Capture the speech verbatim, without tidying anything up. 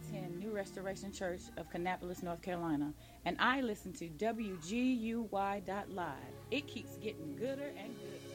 attend New Restoration Church of Kannapolis, North Carolina, and I listen to W G U Y dot live. It keeps getting gooder and gooder.